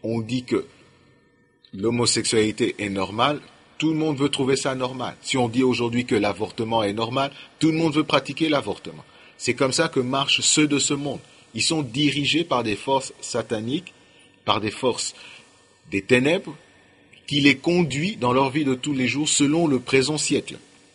on dit que l'homosexualité est normale, tout le monde veut trouver ça normal. Si on dit aujourd'hui que l'avortement est normal, tout le monde veut pratiquer l'avortement. C'est comme ça que marchent ceux de ce monde. Ils sont dirigés par des forces sataniques, par des forces des ténèbres, qui les conduit dans leur vie de tous les jours selon le présent siècle.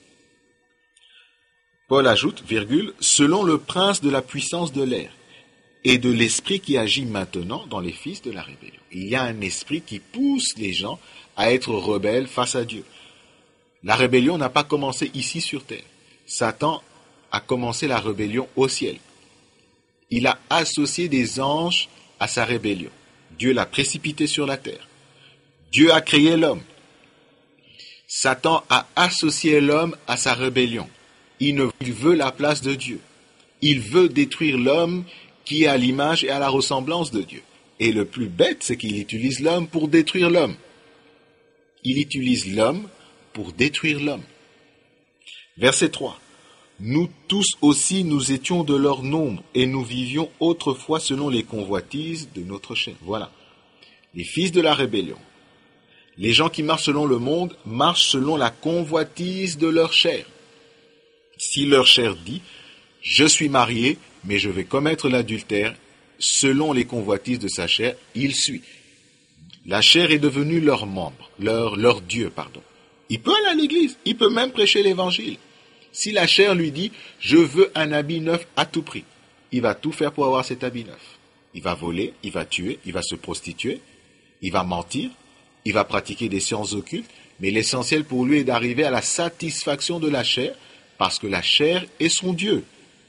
Paul ajoute, virgule, selon le prince de la puissance de l'air et de l'esprit qui agit maintenant dans les fils de la rébellion. Il y a un esprit qui pousse les gens à être rebelles face à Dieu. La rébellion n'a pas commencé ici sur terre. Satan a commencé la rébellion au ciel. Il a associé des anges à sa rébellion. Dieu l'a précipité sur la terre. Dieu a créé l'homme. Satan a associé l'homme à sa rébellion. Il veut la place de Dieu. Il veut détruire l'homme qui est à l'image et à la ressemblance de Dieu. Et le plus bête, c'est qu'il utilise l'homme pour détruire l'homme. Il utilise l'homme pour détruire l'homme. Verset 3. Nous tous aussi, nous étions de leur nombre, et nous vivions autrefois selon les convoitises de notre chair. Voilà. Les fils de la rébellion. Les gens qui marchent selon le monde marchent selon la convoitise de leur chair. Si leur chair dit « Je suis marié, mais je vais commettre l'adultère », selon les convoitises de sa chair, il suit. La chair est devenue leur membre, leur Dieu, pardon. Il peut aller à l'église, il peut même prêcher l'évangile. Si la chair lui dit « Je veux un habit neuf à tout prix », il va tout faire pour avoir cet habit neuf. Il va voler, il va tuer, il va se prostituer, il va mentir, il va pratiquer des sciences occultes, mais l'essentiel pour lui est d'arriver à la satisfaction de la chair, parce que la chair est son Dieu.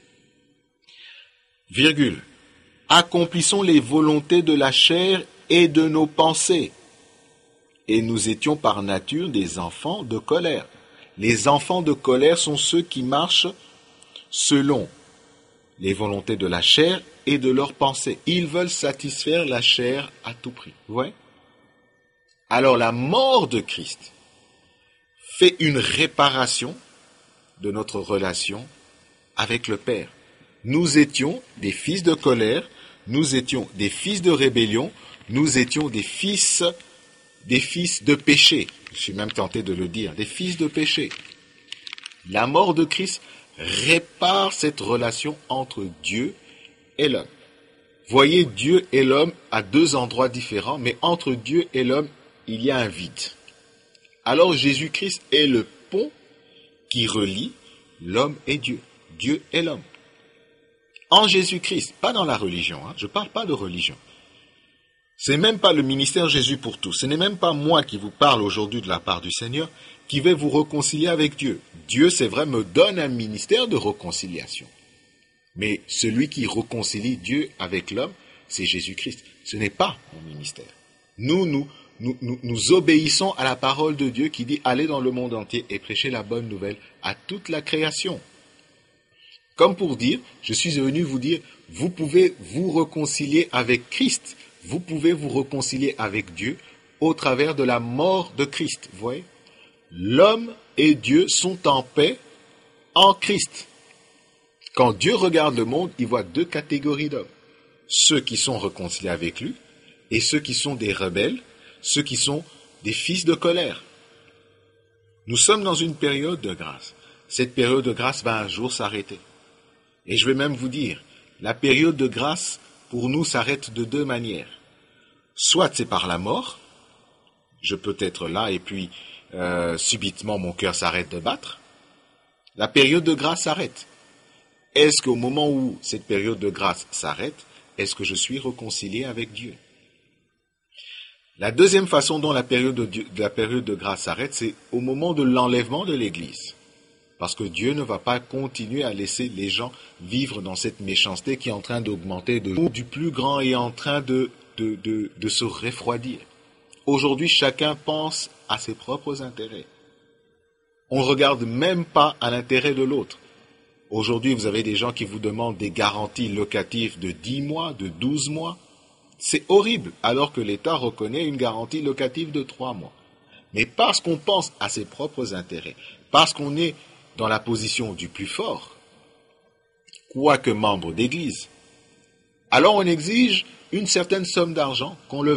Virgule. Accomplissons les volontés de la chair et de nos pensées. Et nous étions par nature des enfants de colère. Les enfants de colère sont ceux qui marchent selon les volontés de la chair et de leurs pensées. Ils veulent satisfaire la chair à tout prix. Vous voyez ? Alors la mort de Christ fait une réparation de notre relation avec le Père. Nous étions des fils de colère, nous étions des fils de rébellion, nous étions des fils de péché. Je suis même tenté de le dire, des fils de péché. La mort de Christ répare cette relation entre Dieu et l'homme. Voyez Dieu et l'homme à deux endroits différents, mais entre Dieu et l'homme, il y a un vide. Alors Jésus-Christ est le pont qui relie l'homme et Dieu, Dieu et l'homme. En Jésus-Christ, pas dans la religion, je ne parle pas de religion. Ce n'est même pas le ministère Jésus pour tous, ce n'est même pas moi qui vous parle aujourd'hui de la part du Seigneur, qui vais vous réconcilier avec Dieu. Dieu, c'est vrai, me donne un ministère de réconciliation. Mais celui qui réconcilie Dieu avec l'homme, c'est Jésus-Christ. Ce n'est pas mon ministère. Nous obéissons à la parole de Dieu qui dit « Allez dans le monde entier et prêchez la bonne nouvelle à toute la création ». Comme pour dire, je suis venu vous dire, vous pouvez vous réconcilier avec Christ, vous pouvez vous réconcilier avec Dieu au travers de la mort de Christ. Vous voyez ? L'homme et Dieu sont en paix en Christ. Quand Dieu regarde le monde, il voit deux catégories d'hommes. Ceux qui sont réconciliés avec lui et ceux qui sont des rebelles, ceux qui sont des fils de colère. Nous sommes dans une période de grâce. Cette période de grâce va un jour s'arrêter. Et je vais même vous dire, la période de grâce, pour nous, s'arrête de deux manières. Soit c'est par la mort, je peux être là et puis subitement mon cœur s'arrête de battre. La période de grâce s'arrête. Est-ce qu'au moment où cette période de grâce s'arrête, est-ce que je suis réconcilié avec Dieu ? La deuxième façon dont la période de grâce s'arrête, c'est au moment de l'enlèvement de l'Église. Parce que Dieu ne va pas continuer à laisser les gens vivre dans cette méchanceté qui est en train d'augmenter, du plus grand est en train de se refroidir. Aujourd'hui, chacun pense à ses propres intérêts. On ne regarde même pas à l'intérêt de l'autre. Aujourd'hui, vous avez des gens qui vous demandent des garanties locatives de 10 mois, de 12 mois. C'est horrible, alors que l'État reconnaît une garantie locative de 3 mois. Mais parce qu'on pense à ses propres intérêts, parce qu'on est dans la position du plus fort, quoique membre d'église, alors on exige une certaine somme d'argent qu'on le